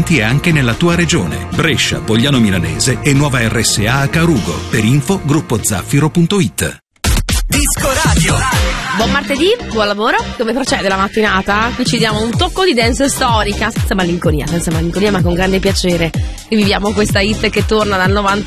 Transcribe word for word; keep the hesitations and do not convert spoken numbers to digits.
presenti anche nella tua regione. Brescia, Pogliano Milanese e nuova R S A a Carugo. Per info gruppo zaffiro punto it. Disco Radio. Buon martedì, buon lavoro. Come procede la mattinata? Qui ci diamo un tocco di dance storica, senza malinconia, senza malinconia, ma con grande piacere. Riviviamo questa hit che torna dal novanta